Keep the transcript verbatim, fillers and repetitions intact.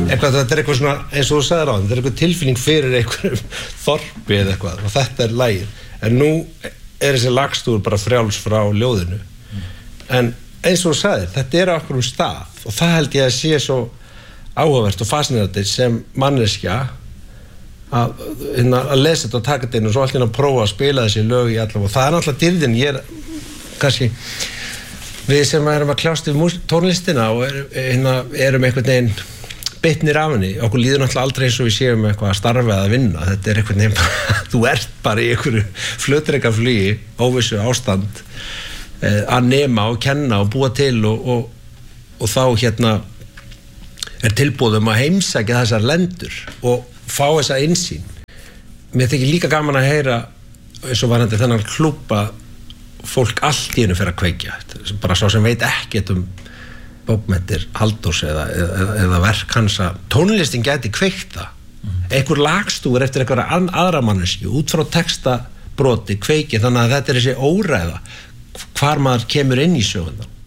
eitthvað, þetta er eitthvað svona, eins og þú sagðir á þetta er eitthvað tilfinning fyrir einhverjum þorpi eða eitthvað og þetta er lagið en nú er þessi lagstúr bara frjáls frá ljóðinu mm. en eins og þú sagðir, þetta er á okkur um stað og það held ég að sé svo áhugavert og fascinerandi sem manneskja að, að lesa þetta og taka þetta inn og svo alltaf að prófa að spila þessi lög í allavega og það er náttúrulega dýrðin, ég er kannski við sem erum að kljást við tónlistina og er, hérna, erum einhvern veginn bitnir af henni, okkur líður náttúrulega aldrei eins og við séum eitthvað að starfa eða að vinna, þetta er einhvern veginn þú ert bara í einhverju flötreikaflugi, óvissu ástand eh, að nema og kenna og búa til og, og, og þá hérna er tilbúðum að heimsækja þessar lendur og fá þessa innsýn mér þykir líka gaman að heyra eins og varandi þennan klúbba fólk allt í hennu fyrir að kveikja bara svo sem veit ekkert um bókmenntir Halldórs eða, eða, eða verk hans að tónlistin gæti kveikt það mm. einhver lagstúr eftir einhverja aðra manneski út frá textabroti kveiki þannig að þetta er þessi óræða hvar maður kemur inn í söguna